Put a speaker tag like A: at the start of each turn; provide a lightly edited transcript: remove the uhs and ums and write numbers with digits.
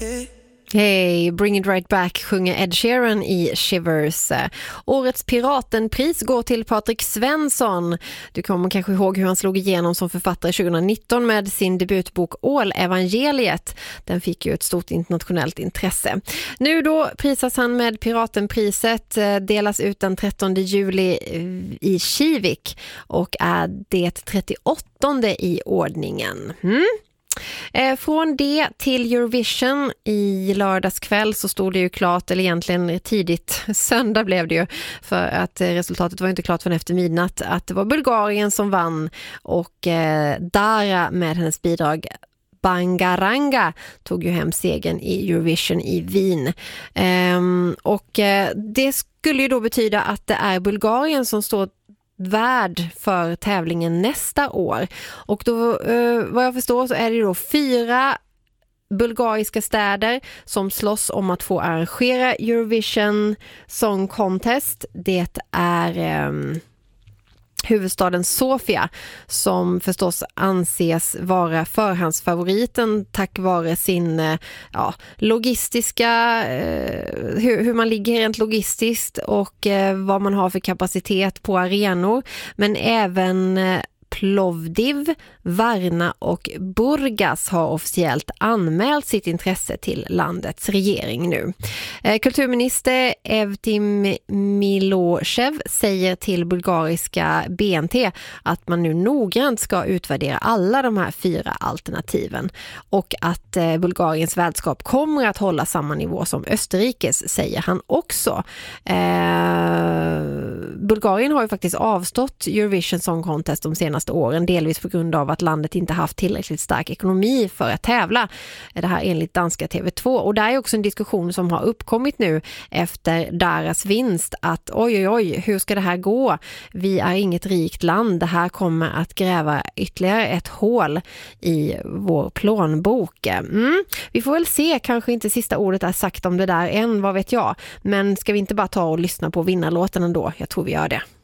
A: Hey, bring it right back, sjunger Ed Sheeran i Shivers. Årets Piratenpris går till Patrik Svensson. Du kommer kanske ihåg hur han slog igenom som författare 2019 med sin debutbok Ålevangeliet. Den fick ju ett stort internationellt intresse. Nu då prisas han med Piratenpriset, delas ut den 13 juli i Kivik och är det 38:e i ordningen. Från det till Eurovision i lördagskväll så stod det ju klart, eller egentligen tidigt söndag blev det ju, för att resultatet var inte klart förrän efter midnatt, att det var Bulgarien som vann och Dara med hennes bidrag Bangaranga tog ju hem segern i Eurovision i Wien. Och det skulle ju då betyda att det är Bulgarien som står värd för tävlingen nästa år. Och då, vad jag förstår, så är det då 4 bulgariska städer som slåss om att få arrangera Eurovision Song Contest. Det är huvudstaden Sofia som förstås anses vara förhandsfavoriten tack vare sin logistiska, hur man ligger rent logistiskt och vad man har för kapacitet på arenor, men även Plovdiv, Varna och Burgas har officiellt anmält sitt intresse till landets regering nu. Kulturminister Evtim Milošev säger till bulgariska BNT att man nu noggrant ska utvärdera alla de här 4 alternativen och att Bulgariens värdskap kommer att hålla samma nivå som Österrikes, säger han också. Bulgarien har ju faktiskt avstått Eurovision Song Contest de senaste åren, delvis på grund av att landet inte haft tillräckligt stark ekonomi för att tävla. Det här enligt danska TV2. Och det är också en diskussion som har uppkommit nu efter deras vinst att oj, hur ska det här gå? Vi är inget rikt land. Det här kommer att gräva ytterligare ett hål i vår plånbok. Vi får väl se, kanske inte sista ordet är sagt om det där än, vad vet jag. Men ska vi inte bara ta och lyssna på vinnarlåten ändå? Jag tror vi gör det.